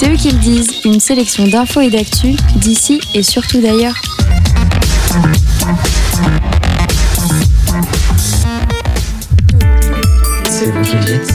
C'est eux qui le disent, une sélection d'infos et d'actu d'ici et surtout d'ailleurs. C'est vous qui le dites.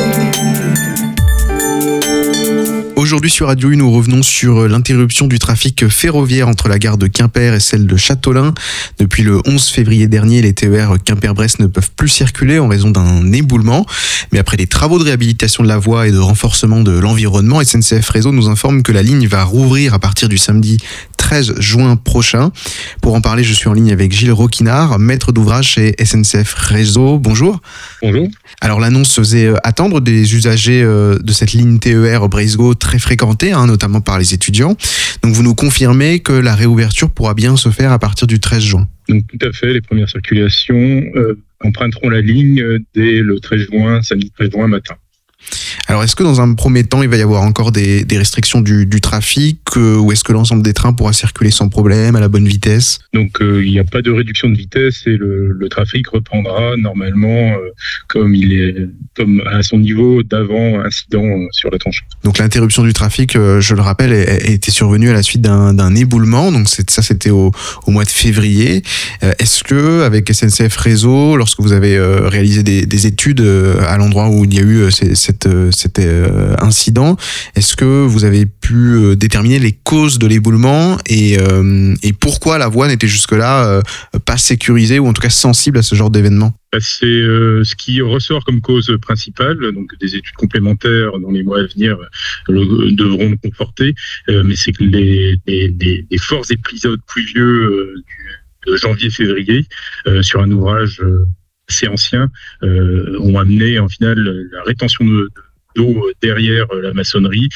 Aujourd'hui sur Radio U, nous revenons sur l'interruption du trafic ferroviaire entre la gare de Quimper et celle de Châteaulin. Depuis le 11 février dernier, les TER Quimper-Brest ne peuvent plus circuler en raison d'un éboulement. Mais après des travaux de réhabilitation de la voie et de renforcement de l'environnement, SNCF Réseau nous informe que la ligne va rouvrir à partir du samedi 13 juin prochain. Pour en parler, je suis en ligne avec Gilles Roquinard, maître d'ouvrage chez SNCF Réseau. Bonjour. Bonjour. Alors l'annonce faisait attendre des usagers de cette ligne TER Bresgo très fréquentée, notamment par les étudiants. Donc vous nous confirmez que la réouverture pourra bien se faire à partir du 13 juin. Donc tout à fait, les premières circulations emprunteront la ligne dès le 13 juin, samedi 13 juin matin. Alors est-ce que dans un premier temps, il va y avoir encore des restrictions du trafic ou est-ce que l'ensemble des trains pourra circuler sans problème, à la bonne vitesse ? Donc il n'y a pas de réduction de vitesse et le trafic reprendra normalement comme à son niveau d'avant incident sur la tranchée. Donc l'interruption du trafic, je le rappelle, était survenue à la suite d'un éboulement. Donc c'était au mois de février. Est-ce que avec SNCF Réseau, lorsque vous avez réalisé des études à l'endroit où il y a eu cet incident, est-ce que vous avez pu déterminer les causes de l'éboulement et pourquoi la voie n'était jusque-là pas sécurisée ou en tout cas sensible à ce genre d'événement ? C'est ce qui ressort comme cause principale, donc des études complémentaires dans les mois à venir devront le conforter, mais c'est que les forts épisodes pluvieux de janvier-février sur un ouvrage assez ancien ont amené en final la rétention d'eau derrière la maçonnerie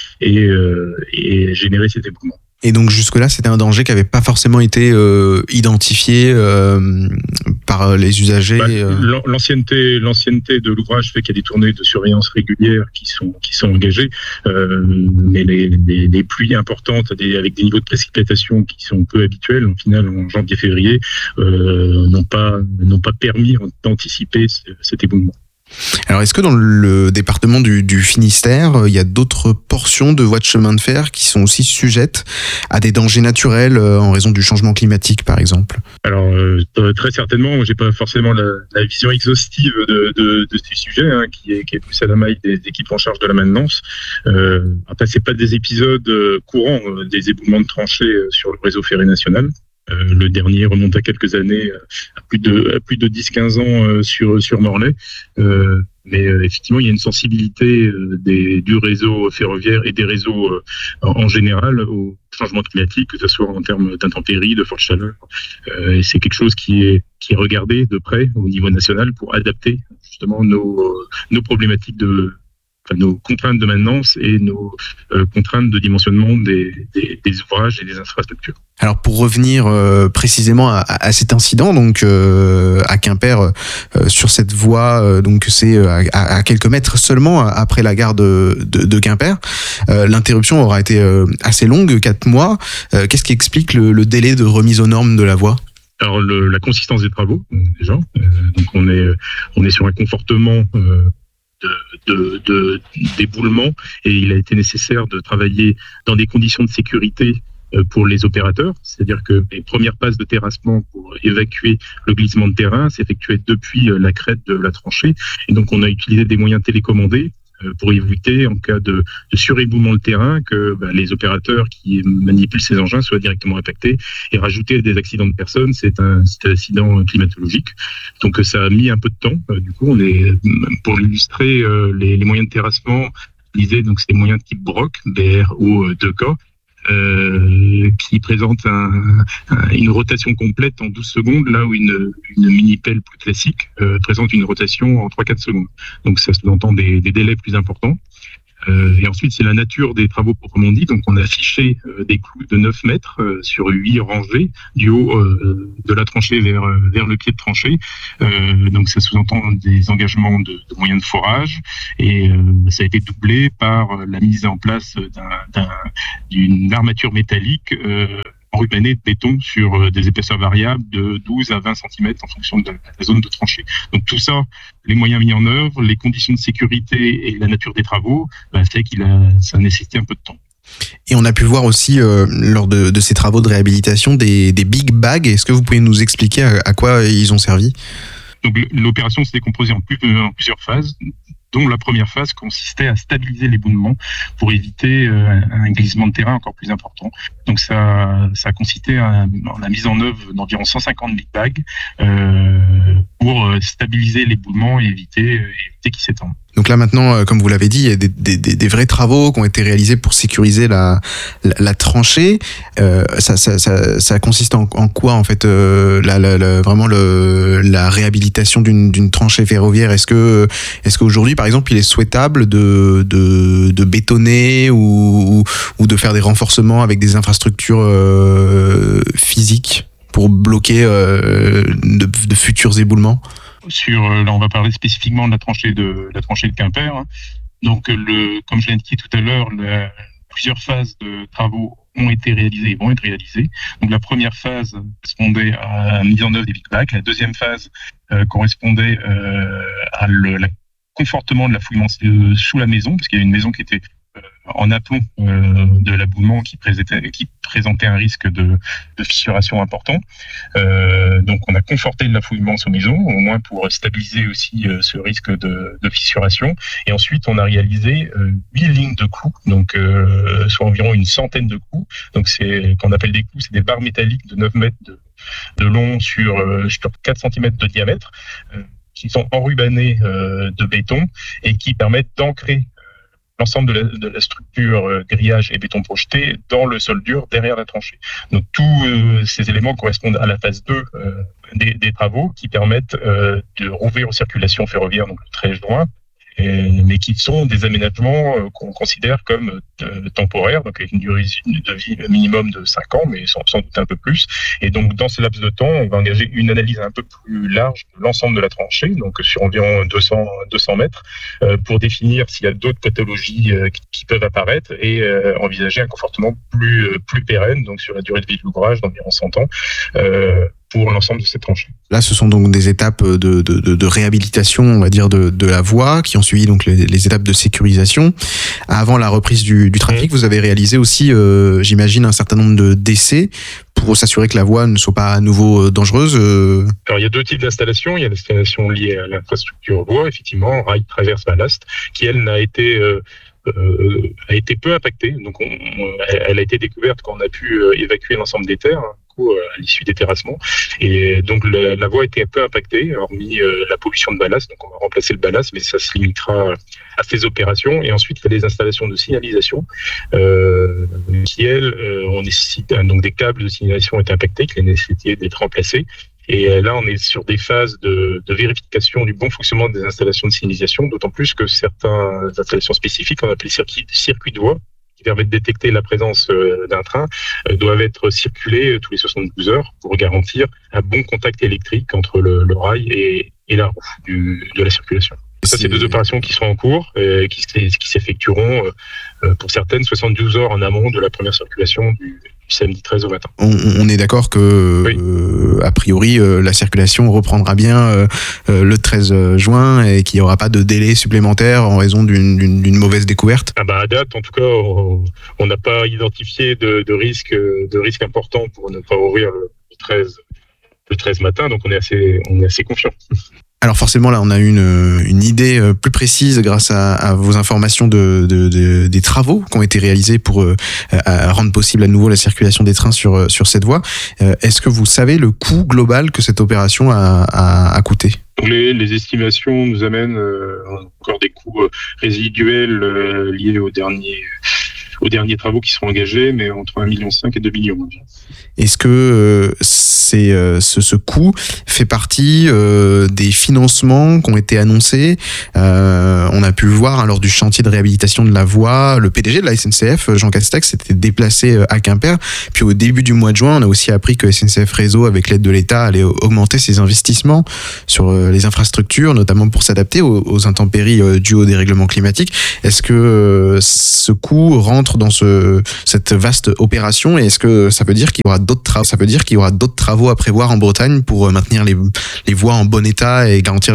et généré cet éboulement. Et donc jusque-là, c'était un danger qui n'avait pas forcément été identifié par les usagers. L'ancienneté de l'ouvrage fait qu'il y a des tournées de surveillance régulières qui sont engagées, mais les pluies importantes avec des niveaux de précipitation qui sont peu habituels, au final en janvier-février, n'ont pas permis d'anticiper cet éboulement. Alors, est-ce que dans le département du Finistère, il y a d'autres portions de voies de chemin de fer qui sont aussi sujettes à des dangers naturels en raison du changement climatique, par exemple ? Alors, très certainement. Moi, j'ai pas forcément la vision exhaustive de ce sujet, qui est plus à la maille des équipes en charge de la maintenance. Après, c'est pas des épisodes courants, des éboulements de tranchées sur le réseau ferré national. Le dernier remonte à quelques années, à plus de 10-15 ans sur Morlaix. Mais effectivement, il y a une sensibilité du réseau ferroviaire et des réseaux en général au changement climatique, que ce soit en termes d'intempéries, de forte chaleur. Et c'est quelque chose qui est regardé de près au niveau national pour adapter justement nos problématiques nos contraintes de maintenance et nos contraintes de dimensionnement des ouvrages et des infrastructures. Alors pour revenir précisément à cet incident, donc à Quimper, sur cette voie, donc c'est à quelques mètres seulement après la gare de Quimper, l'interruption aura été assez longue, 4 mois. Qu'est-ce qui explique le délai de remise aux normes de la voie ? Alors la consistance des travaux, déjà. Donc on est sur un confortement d'éboulement et il a été nécessaire de travailler dans des conditions de sécurité pour les opérateurs, c'est-à-dire que les premières passes de terrassement pour évacuer le glissement de terrain s'effectuaient depuis la crête de la tranchée et donc on a utilisé des moyens télécommandés pour éviter en cas de suréboulement de terrain que les opérateurs qui manipulent ces engins soient directement impactés et rajouter des accidents de personnes, c'est un accident climatologique. Donc ça a mis un peu de temps. Du coup, pour illustrer les moyens de terrassement utilisés, donc c'est des moyens de type Brock, BRO 2K, qui présente une rotation complète en 12 secondes, là où une mini-pelle plus classique présente une rotation en 3-4 secondes. Donc ça sous-entend des délais plus importants. Et ensuite, c'est la nature des travaux proprement dit. Donc, on a affiché des clous de 9 mètres sur 8 rangées du haut de la tranchée vers le pied de tranchée. Donc, ça sous-entend des engagements de moyens de forage. Et ça a été doublé par la mise en place d'une armature métallique enrubanné de béton sur des épaisseurs variables de 12 à 20 cm en fonction de la zone de tranchée. Donc tout ça, les moyens mis en œuvre, les conditions de sécurité et la nature des travaux, fait ça a nécessité un peu de temps. Et on a pu voir aussi lors de ces travaux de réhabilitation des big bags. Est-ce que vous pouvez nous expliquer à quoi ils ont servi ? Donc l'opération s'est décomposée en plusieurs phases, dont la première phase consistait à stabiliser l'éboulement pour éviter un glissement de terrain encore plus important. Donc ça a consisté en la mise en œuvre d'environ 150 big bags pour stabiliser l'éboulement et éviter qu'il s'étende. Donc là maintenant, comme vous l'avez dit, il y a des vrais travaux qui ont été réalisés pour sécuriser la tranchée. Ça consiste en quoi en fait vraiment la réhabilitation d'une tranchée ferroviaire? Est-ce qu'aujourd'hui par exemple il est souhaitable de bétonner ou de faire des renforcements avec des infrastructures physiques pour bloquer de futurs éboulements? Là, on va parler spécifiquement de la tranchée de Quimper. Donc, comme je l'ai indiqué tout à l'heure, plusieurs phases de travaux ont été réalisées et vont être réalisées. Donc, la première phase correspondait à la mise en œuvre des big bags. La deuxième phase correspondait à la confortement de l'affouillement sous la maison, parce qu'il y a une maison qui était en aplomb de l'aboulement qui présentait un risque de fissuration important. Donc on a conforté l'affouillement sous maison, au moins pour stabiliser aussi ce risque de fissuration. Et ensuite on a réalisé 8 lignes de clous, donc soit environ une centaine de clous. Donc c'est qu'on appelle des clous, c'est des barres métalliques de 9 mètres de long sur 4 cm de diamètre, qui sont enrubannées de béton et qui permettent d'ancrer l'ensemble de la structure grillage et béton projeté dans le sol dur derrière la tranchée. Donc tous ces éléments correspondent à la phase 2 des travaux qui permettent de rouvrir aux circulations ferroviaires donc le 13 juin, mais qui sont des aménagements qu'on considère comme temporaires, donc avec une durée de vie minimum de 5 ans, mais sans doute un peu plus. Et donc, dans ce laps de temps, on va engager une analyse un peu plus large de l'ensemble de la tranchée, donc sur environ 200 mètres, pour définir s'il y a d'autres pathologies qui peuvent apparaître et envisager un confortement plus pérenne, donc sur la durée de vie de l'ouvrage d'environ 100 ans, pour l'ensemble de cette tranchée. Là, ce sont donc des étapes de réhabilitation, on va dire, de la voie, qui ont suivi donc les étapes de sécurisation. Avant la reprise du trafic, vous avez réalisé aussi, j'imagine, un certain nombre d'essais pour s'assurer que la voie ne soit pas à nouveau dangereuse. Alors, il y a deux types d'installations. Il y a l'installation liée à l'infrastructure voie, effectivement, rail, traverse, ballast, qui, elle, a été peu impactée. Donc, elle a été découverte quand on a pu évacuer l'ensemble des terres, à l'issue des terrassements. Et donc, la voie a été un peu impactée, hormis la pollution de ballast. Donc, on va remplacer le ballast, mais ça se limitera à ces opérations. Et ensuite, il y a les installations de signalisation qui, elles, on nécessite, donc des câbles de signalisation ont été impactés, qui nécessitaient d'être remplacés. Et là, on est sur des phases de vérification du bon fonctionnement des installations de signalisation, d'autant plus que certaines installations spécifiques, on appelle circuits de voie, qui permettent de détecter la présence d'un train, doivent être circulés tous les 72 heures pour garantir un bon contact électrique entre le rail et la roue de la circulation. Ça, c'est deux opérations qui sont en cours, qui s'effectueront pour certaines 72 heures en amont de la première circulation du samedi 13 au matin. On est d'accord que, oui, a priori, la circulation reprendra bien le 13 juin et qu'il n'y aura pas de délai supplémentaire en raison d'une mauvaise découverte. À date, en tout cas, on n'a pas identifié de risque important pour ne pas ouvrir le 13 matin, donc on est assez confiant. Alors forcément, là, on a eu une idée plus précise grâce à vos informations des travaux qui ont été réalisés pour rendre possible à nouveau la circulation des trains sur cette voie. Est-ce que vous savez le coût global que cette opération a coûté ? Les estimations nous amènent encore des coûts résiduels liés aux derniers travaux qui seront engagés, mais entre 1,5 million et 2 millions. Est-ce que ce coût fait partie des financements qui ont été annoncés? On a pu le voir lors du chantier de réhabilitation de la voie. Le PDG de la SNCF, Jean Castex, s'était déplacé à Quimper. Puis au début du mois de juin, on a aussi appris que SNCF Réseau, avec l'aide de l'État, allait augmenter ses investissements sur les infrastructures, notamment pour s'adapter aux intempéries dues au dérèglement climatique. Est-ce que ce coût rentre dans cette vaste opération, et est-ce que ça veut dire qu'il y aura d'autres travaux à prévoir en Bretagne pour maintenir les voies en bon état et garantir